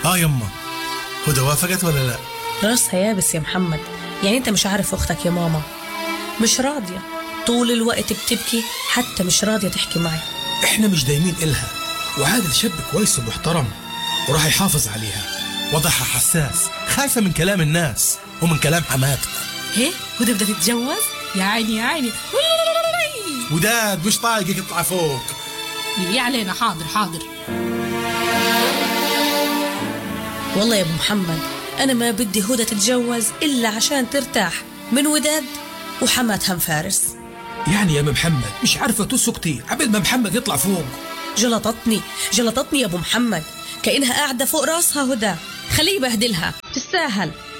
يما، هدى وافقت ولا لا؟ راسها يابس يا محمد. يعني انت مش عارف اختك يا ماما مش راضية، طول الوقت بتبكي، حتى مش راضية تحكي معي. احنا مش دايمين إلها، وعادل شاب كويس ومحترم وراح يحافظ عليها. وضعها حساس، خايفة من كلام الناس ومن كلام حماتها. هي هدى بدها تتجوز؟ يا عيني يا عيني. وداد مش طايقك يطلع فوق. يا علينا. حاضر حاضر. والله يا ابو محمد انا ما بدي هدى تتجوز الا عشان ترتاح من وداد وحماتها فارس. يعني يا محمد مش عارفة تسكتي قبل ما محمد يطلع فوق؟ جلطتني يا ابو محمد، كأنها قاعدة فوق راسها هدى. خليه يبهدلها، تستاهل.